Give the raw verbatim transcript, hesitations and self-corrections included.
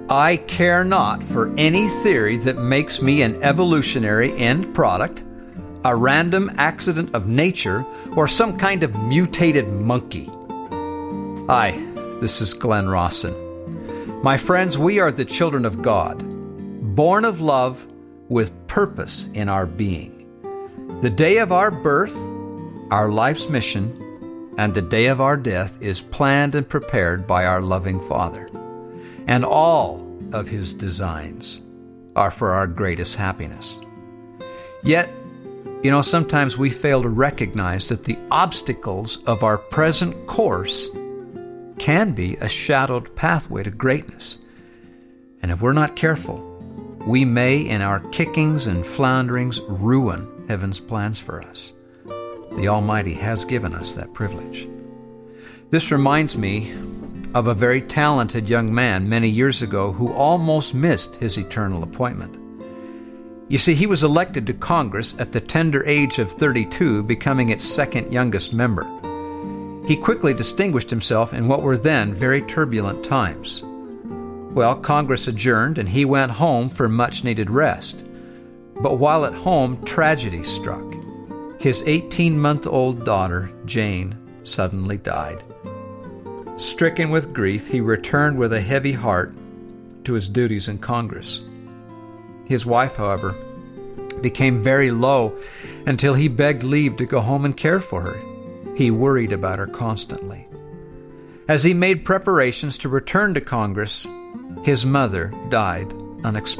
I care not for any theory that makes me an evolutionary end product, a random accident of nature, or some kind of mutated monkey. Hi, this is Glenn Rawson. My friends, we are the children of God, born of love with purpose in our being. The day of our birth, our life's mission, and the day of our death is planned and prepared by our loving Father. And all of His designs are for our greatest happiness. Yet, you know, sometimes we fail to recognize that the obstacles of our present course can be a shadowed pathway to greatness. And if we're not careful, we may, in our kickings and flounderings, ruin heaven's plans for us. The Almighty has given us that privilege. This reminds me of a very talented young man many years ago who almost missed his eternal appointment. You see, he was elected to Congress at the tender age of thirty-two, becoming its second youngest member. He quickly distinguished himself in what were then very turbulent times. Well, Congress adjourned and he went home for much-needed rest. But while at home, tragedy struck. His eighteen-month-old daughter, Jane, suddenly died. Stricken with grief, he returned with a heavy heart to his duties in Congress. His wife, however, became very low until he begged leave to go home and care for her. He worried about her constantly. As he made preparations to return to Congress, his mother died unexpectedly.